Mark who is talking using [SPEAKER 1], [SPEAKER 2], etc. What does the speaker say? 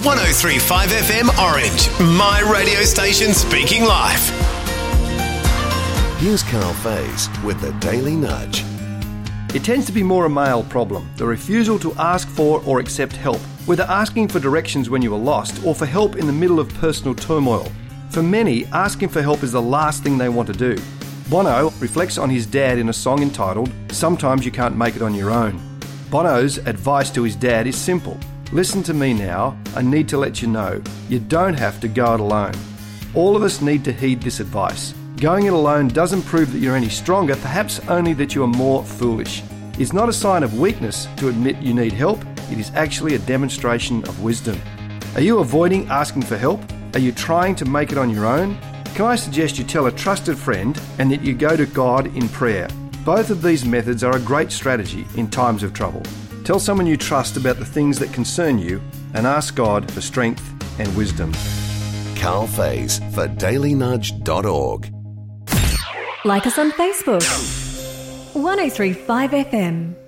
[SPEAKER 1] 103.5 FM Orange, my radio station speaking life.
[SPEAKER 2] Here's Carl Faze with the Daily Nudge.
[SPEAKER 3] It tends to be more a male problem, the refusal to ask for or accept help, whether asking for directions when you are lost or for help in the middle of personal turmoil. For many, asking for help is the last thing they want to do. Bono reflects on his dad in a song entitled, "Sometimes You Can't Make It On Your Own." Bono's advice to his dad is simple. Listen to me now, I need to let you know, you don't have to go it alone. All of us need to heed this advice. Going it alone doesn't prove that you're any stronger, perhaps only that you are more foolish. It's not a sign of weakness to admit you need help, it is actually a demonstration of wisdom. Are you avoiding asking for help? Are you trying to make it on your own? Can I suggest you tell a trusted friend and that you go to God in prayer? Both of these methods are a great strategy in times of trouble. Tell someone you trust about the things that concern you and ask God for strength and wisdom.
[SPEAKER 2] Carl Faze for dailynudge.org.
[SPEAKER 4] Like us on Facebook. 103.5 FM.